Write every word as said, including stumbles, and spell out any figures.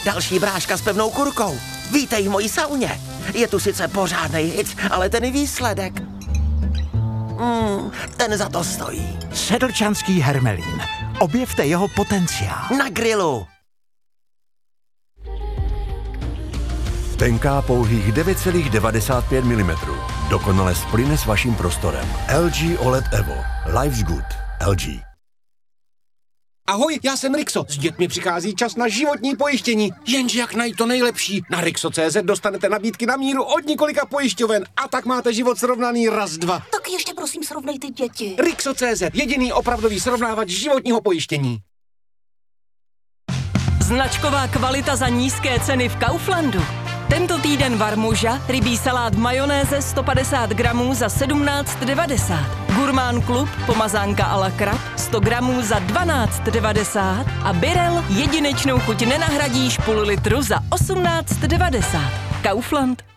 další bráška s pevnou kurkou. Vítej v mojí sauně. Je tu sice pořádnej hic, ale ten výsledek... Mm, ten za to stojí. Sedlčanský hermelín. Objevte jeho potenciál. Na grilu. Tenká pouhých devět celá devadesát pět milimetrů. Dokonale splyne s vaším prostorem. L G O L E D Evo. Life's good. L G. Ahoj, já jsem Rixo. S dětmi přichází čas na životní pojištění. Jenže jak najít to nejlepší? Na Rixo tečka cé zet dostanete nabídky na míru od několika pojišťoven a tak máte život srovnaný raz, dva. Tak ještě prosím srovnej ty děti. Rixo tečka cé zet, jediný opravdový srovnávač životního pojištění. Značková kvalita za nízké ceny v Kauflandu. Tento týden varmuža, rybí salát v majonéze sto padesát gramů za sedmnáct devadesát. Gurmán Klub, pomazánka a la krab, sto gramů za dvanáct devadesát. A Birel jedinečnou chuť nenahradíš půl litru za osmnáct devadesát. Kaufland.